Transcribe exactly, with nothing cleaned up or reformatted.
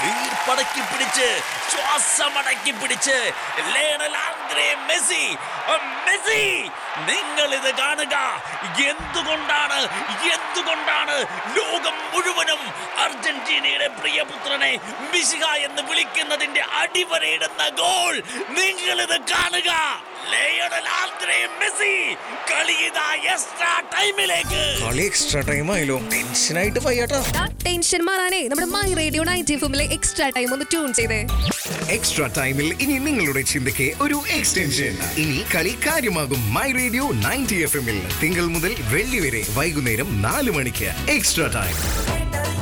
വീർപ്പടക്കി പിടിച്ച് ശ്വാസമടക്കി പിടിച്ച് Lionel Andre Messi Messi നിങ്ങൾ ഇത് കാണുക. എന്തുകൊണ്ടാണ് എന്തുകൊണ്ടാണ് ലോകം മുഴുവനും അർജന്റീനയുടെ പ്രിയപുത്രനെ മിശിഹ എന്ന് വിളിക്കുന്നതിന്റെ അടിവരയിടുന്ന ഗോൾ നിങ്ങൾ ഇത് കാണുക. ലയണൽ ആന്ദ്രേ മെസ്സി കളി ഇതാ എക്സ്ട്രാ ടൈമിലേക്ക്. കളി എക്സ്ട്രാ ടൈം ആയല്ലോ. ടെൻഷനായിട്ട് പയ്യാട്ടാ. ടെൻഷൻ മാറാനേ നമ്മുടെ മൈ റേഡിയോ നയൻറ്റി എഫിലെ എക്സ്ട്രാ ടൈം ഒന്ന് ട്യൂൺ ചെയ്തേ. എക്സ്ട്രാ ടൈമിൽ ഇനി നിങ്ങളുടെ ചിന്തയ്ക്ക് ഒരു എക്സ്റ്റൻഷൻ. ഇനി കളി കാര്യമാകും മൈ റേഡിയോ നയൻറ്റി എഫ് എമ്മിൽ തിങ്കൾ മുതൽ വെള്ളി വരെ വൈകുന്നേരം നാല് മണിക്ക് എക്സ്ട്രാ ടൈം.